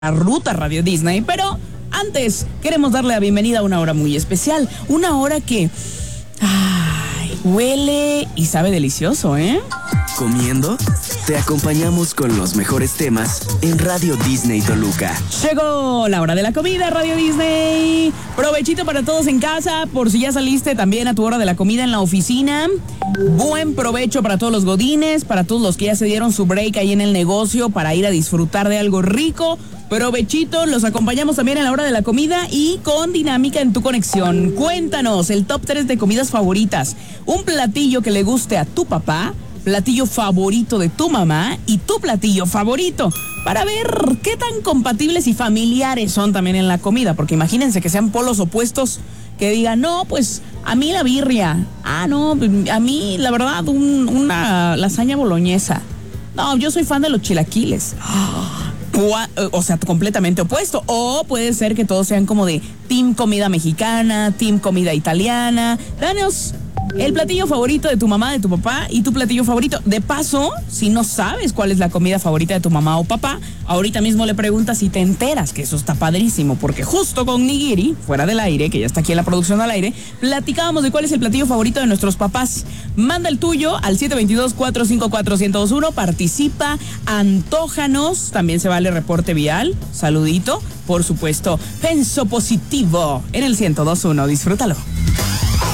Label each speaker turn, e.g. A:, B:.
A: Ruta Radio Disney, pero antes queremos darle la bienvenida a una hora muy especial, una hora que huele y sabe delicioso, ¿eh?
B: ¿Comiendo? Te acompañamos con los mejores temas en Radio Disney Toluca.
A: Llegó la hora de la comida, Radio Disney. Provechito para todos en casa, por si ya saliste también a tu hora de la comida en la oficina. Buen provecho para todos los godines, para todos los que ya se dieron su break ahí en el negocio para ir a disfrutar de algo rico. Provechito, los acompañamos también a la hora de la comida y con dinámica en tu conexión. Cuéntanos el top 3 de comidas favoritas. Un platillo que le guste a tu papá, platillo favorito de tu mamá y tu platillo favorito, para ver qué tan compatibles y familiares son también en la comida, porque imagínense que sean polos opuestos, que digan, no, pues a mí la birria, no, a mí la verdad una lasaña boloñesa, no, yo soy fan de los chilaquiles. O sea, completamente opuesto. O puede ser que todos sean como de team comida mexicana, team comida italiana. Danos el platillo favorito de tu mamá, de tu papá y tu platillo favorito. De paso, si no sabes cuál es la comida favorita de tu mamá o papá, ahorita mismo le preguntas y te enteras, que eso está padrísimo, porque justo con Nigiri, fuera del aire, que ya está aquí en la producción al aire, platicábamos de cuál es el platillo favorito de nuestros papás. Manda el tuyo al 722-454-1021, participa, antójanos, también se vale reporte vial, saludito, por supuesto, penso positivo en el 1021, disfrútalo.